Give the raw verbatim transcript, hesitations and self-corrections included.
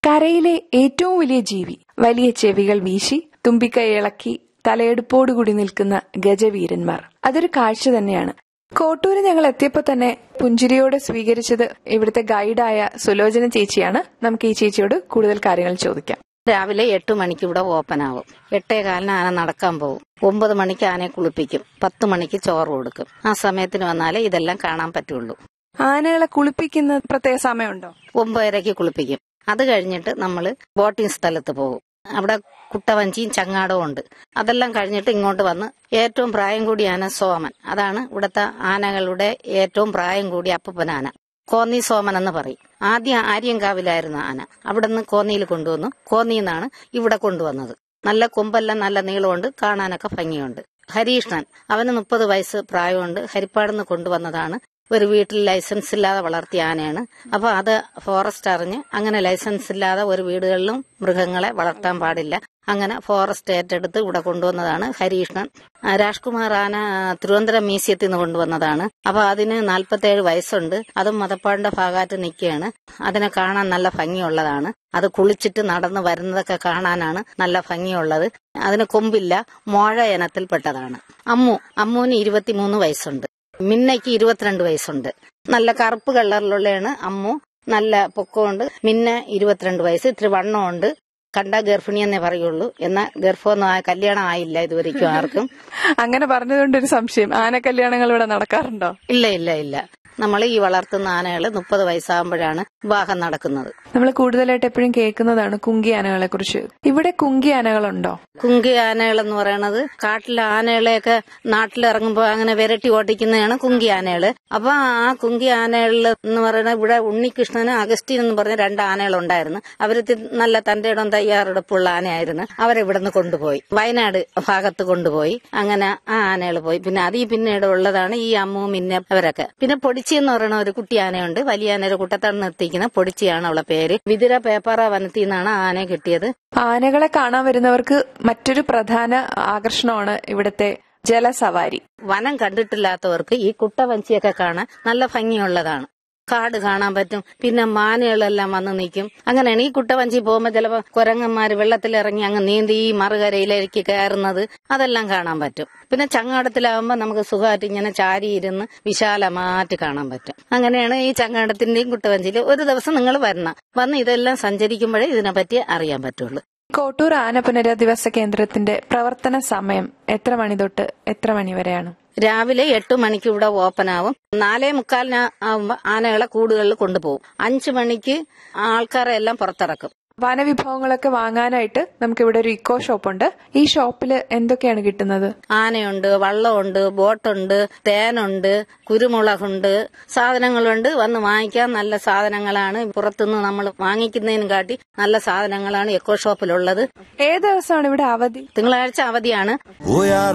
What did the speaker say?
കരയിലെ ഏറ്റവും വലിയ ജീവി, വലിയ ചെവികൾ വീശി തുമ്പിക്കൈ ഇളക്കി തലയെടുപ്പോടുകൂടി നിൽക്കുന്ന ഗജവീരന്മാർ. അതൊരു കാഴ്ച തന്നെയാണ്. കോട്ടൂര് ഞങ്ങൾ എത്തിയപ്പോൾ തന്നെ പുഞ്ചിരിയോടെ സ്വീകരിച്ചത് ഇവിടുത്തെ ഗൈഡായ സുലോചന ചേച്ചിയാണ്. നമുക്ക് ഈ ചേച്ചിയോട് കൂടുതൽ കാര്യങ്ങൾ ചോദിക്കാം. രാവിലെ എട്ട് മണിക്ക് ഇവിടെ ഓപ്പൺ ആവും. എട്ടേ കാലിന് ആന നടക്കാൻ പോകും. ഒമ്പത് മണിക്ക് ആനയെ കുളിപ്പിക്കും. പത്ത് മണിക്ക് ചോറ് കൊടുക്കും. ആ സമയത്തിന് വന്നാലേ ഇതെല്ലാം കാണാൻ പറ്റുള്ളൂ. ആനകളെ കുളിപ്പിക്കുന്ന പ്രത്യേക സമയമുണ്ടോ? ഒമ്പതരയ്ക്ക് കുളിപ്പിക്കും. അത് കഴിഞ്ഞിട്ട് നമ്മള് ബോട്ടിംഗ് സ്ഥലത്ത് പോകും. അവിടെ കുട്ടവഞ്ചിയും ചങ്ങാടവും ഉണ്ട്. അതെല്ലാം കഴിഞ്ഞിട്ട് ഇങ്ങോട്ട് വന്ന് ഏറ്റവും പ്രായം കൂടിയ ആന സോമൻ. അതാണ് ഇവിടുത്തെ ആനകളുടെ ഏറ്റവും പ്രായം കൂടിയ അപ്പൂപ്പനാന. കോന്നി സോമൻ എന്ന് പറയും. ആദ്യം ആര്യങ്കാവിലായിരുന്ന ആന. അവിടെ നിന്ന് കോന്നിയിൽ കൊണ്ടുവന്നു. കോന്നിന്നാണ് ഇവിടെ കൊണ്ടുവന്നത്. നല്ല കൊമ്പെല്ലാം നല്ല നീളമുണ്ട്, കാണാനൊക്കെ ഭംഗിയുണ്ട്. ഹരീഷ്ണൻ, അവന് മുപ്പത് വയസ്സ് പ്രായമുണ്ട്. ഹരിപ്പാടുന്ന് കൊണ്ടുവന്നതാണ്. ഒരു വീട്ടിൽ ലൈസൻസ് ഇല്ലാതെ വളർത്തിയ ആനയാണ്. അപ്പൊ അത് ഫോറസ്റ്റ് അറിഞ്ഞ് അങ്ങനെ ലൈസൻസ് ഇല്ലാതെ ഒരു വീടുകളിലും മൃഗങ്ങളെ വളർത്താൻ പാടില്ല. അങ്ങനെ ഫോറസ്റ്റ് ഏറ്റെടുത്ത് ഇവിടെ കൊണ്ടുവന്നതാണ് ഹരീഷ്ണൻ. രാജ്കുമാർ ആന തിരുവനന്തപുരം മ്യൂസിയത്തിൽ നിന്ന് കൊണ്ടുവന്നതാണ്. അപ്പൊ അതിന് നാൽപ്പത്തേഴ് വയസ്സുണ്ട്. അതും മതപ്പാടിന്റെ ഭാഗമായിട്ട് നിൽക്കുകയാണ്. അതിനെ കാണാൻ നല്ല ഭംഗിയുള്ളതാണ്. അത് കുളിച്ചിട്ട് നടന്ന് വരുന്നതൊക്കെ കാണാനാണ് നല്ല ഭംഗിയുള്ളത്. അതിന് കൊമ്പില്ല, മോഴ ഇനത്തിൽപ്പെട്ടതാണ്. അമ്മു അമ്മുവിന് ഇരുപത്തിമൂന്ന് വയസ്സുണ്ട്. മിന്നയ്ക്ക് ഇരുപത്തിരണ്ട് വയസ്സുണ്ട്. നല്ല കറുപ്പ് കളറിലുള്ളതാണ് അമ്മു. നല്ല പൊക്കമുണ്ട്. മിന്ന ഇരുപത്തിരണ്ട് വയസ്സ്. ഇത്തിരി വണ്ണമുണ്ട്. കണ്ട ഗർഭിണി എന്നേ പറയുള്ളൂ. എന്നാൽ ഗർഭമൊന്നും ആ കല്യാണം ആയില്ല ഇതുവരെയ്ക്കും ആർക്കും. അങ്ങനെ പറഞ്ഞതുകൊണ്ടൊരു സംശയം, ആന കല്യാണങ്ങൾ ഇവിടെ നടക്കാറുണ്ടോ? ഇല്ല ഇല്ല ഇല്ല നമ്മൾ ഈ വളർത്തുന്ന ആനകള് മുപ്പത് വയസ്സാകുമ്പോഴാണ് വിവാഹം നടക്കുന്നത്. നമ്മൾ കൂടുതലായിട്ട് എപ്പോഴും കേൾക്കുന്നതാണ് കുങ്കി ആനകളെ കുറിച്ച്. ഇവിടെ കുങ്കി ആനകളുണ്ടോ? കുങ്കി ആനകൾ എന്ന് പറയുന്നത് കാട്ടിലെ ആനകളെയൊക്കെ നാട്ടിലിറങ്ങുമ്പോ അങ്ങനെ വിരട്ടി ഓട്ടിക്കുന്നതാണ് കുങ്കി ആനകള്. അപ്പൊ ആ കുങ്കി ആനകളിൽ എന്ന് പറയുന്നത് ഇവിടെ ഉണ്ണികൃഷ്ണന് അഗസ്റ്റിൻ എന്ന് പറഞ്ഞ രണ്ട് ആനകളുണ്ടായിരുന്നു. അവര് നല്ല തന്റെ ഇടം തയ്യാറെടുപ്പുള്ള ആനയായിരുന്നു. അവരെവിടുന്ന് കൊണ്ടുപോയി വയനാട് ഭാഗത്ത് കൊണ്ടുപോയി. അങ്ങനെ ആ ആനകൾ പോയി. പിന്നെ അതീ പിന്നീട് ഉള്ളതാണ് ഈ അമ്മു മിന്ന അവരൊക്കെ. പിന്നെ പൊടിച്ചി എന്ന് പറയുന്ന ഒരു കുട്ടി ആനയുണ്ട്. വലിയ ആനയുടെ കുട്ടത്താണ് നിർത്തിക്കുന്ന പൊടിച്ചിയാണ് അവളെ പേര്. വിതുര പേപ്പാറ വനത്തിൽ നിന്നാണ് ആനയെ കിട്ടിയത്. ആനകളെ കാണാൻ വരുന്നവർക്ക് മറ്റൊരു പ്രധാന ആകർഷണമാണ് ഇവിടുത്തെ ജലസവാരി. വനം കണ്ടിട്ടില്ലാത്തവർക്ക് ഈ കുട്ടവഞ്ചിയൊക്കെ കാണാൻ നല്ല ഭംഗിയുള്ളതാണ്. കാട് കാണാൻ പറ്റും. പിന്നെ മാനുകളെല്ലാം വന്ന് നിൽക്കും. അങ്ങനെയാണ് ഈ കുട്ടവഞ്ചി പോകുമ്പോൾ ചിലപ്പോൾ കുരങ്ങന്മാര് വെള്ളത്തിലിറങ്ങി അങ്ങ് നീന്തി ഈ മറുകരയിലേക്ക് കയറുന്നത് അതെല്ലാം കാണാൻ പറ്റും. പിന്നെ ചങ്ങാടത്തിലാവുമ്പോൾ നമുക്ക് സുഖമായിട്ട് ഇങ്ങനെ ചാരിയിരുന്ന് വിശാലമായിട്ട് കാണാൻ പറ്റും. അങ്ങനെയാണ് ഈ ചങ്ങാടത്തിന്റെയും കുട്ടവഞ്ചിയിൽ ഒരു ദിവസം നിങ്ങൾ വരണം. വന്ന് ഇതെല്ലാം സഞ്ചരിക്കുമ്പോഴേ ഇതിനെപ്പറ്റി അറിയാൻ പറ്റുള്ളൂ. കോട്ടൂർ ആന പുനരധിവാസ കേന്ദ്രത്തിന്റെ പ്രവർത്തന സമയം എത്ര മണി തൊട്ട് എത്ര മണി വരെയാണ്? രാവിലെ എട്ട് മണിക്ക് ഇവിടെ ഓപ്പൺ ആവും. നാലേ മുക്കാലിന് ആവുമ്പോ ആനകളെ കൂടുകളിൽ കൊണ്ടുപോകും. അഞ്ചു മണിക്ക് ആൾക്കാരെ എല്ലാം പുറത്തിറക്കും. വനവിഭവങ്ങളൊക്കെ വാങ്ങാനായിട്ട് നമുക്ക് ഇവിടെ ഒരു ഇക്കോ ഷോപ്പുണ്ട്. ഈ ഷോപ്പില് എന്തൊക്കെയാണ് കിട്ടുന്നത്? ആനയുണ്ട്, വള്ളമുണ്ട്, ബോട്ടുണ്ട്, തേനുണ്ട്, കുരുമുളകുണ്ട്, സാധനങ്ങളുണ്ട്. വന്ന് വാങ്ങിക്കാൻ നല്ല സാധനങ്ങളാണ്. പുറത്തുനിന്ന് നമ്മൾ വാങ്ങിക്കുന്നതിനും കാട്ടി നല്ല സാധനങ്ങളാണ് എക്കോ ഷോപ്പിലുള്ളത്. ഏത് ദിവസമാണ് ഇവിടെ അവധി? തിങ്കളാഴ്ച അവധിയാണ്.